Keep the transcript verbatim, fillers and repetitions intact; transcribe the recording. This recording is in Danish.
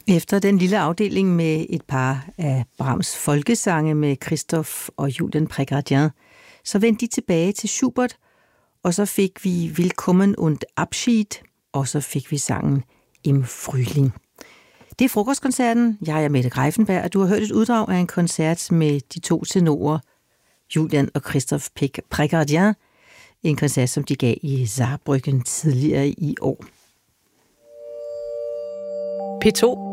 Efter den lille afdeling med et par af Brahms folkesange med Christoph og Julien Prégardien, så vendte de tilbage til Schubert, og så fik vi Willkommen und Abschied, og så fik vi sangen Im Frühling. Det er frokostkoncerten. Jeg er Mette Greiffenberg, og du har hørt et uddrag af en koncert med de to tenorer, Julien og Christoph Prégardien, en koncert, som de gav i Saarbrücken tidligere i år. P to